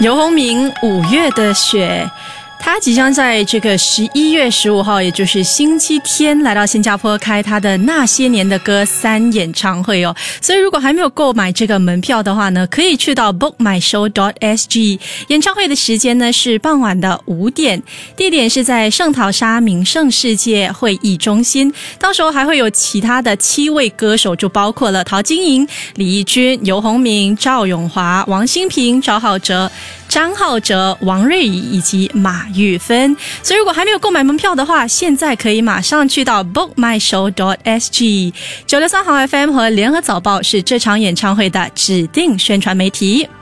游鸿明5月的雪，他即将在这个11月15号，也就是星期天来到新加坡开他的那些年的歌3演唱会哦。所以如果还没有购买这个门票的话呢，可以去到 bookmyshow.sg。 演唱会的时间呢是傍晚的5点，地点是在圣淘沙名胜世界会议中心。到时候还会有其他的7位歌手，就包括了陶晶莹、李翊君、游鸿明、赵咏华、王心平、赵浩哲、张浩哲、王瑞仪以及马玉芬。所以如果还没有购买门票的话，现在可以马上去到 bookmyshow.sg。963好 FM 和联合早报是这场演唱会的指定宣传媒体。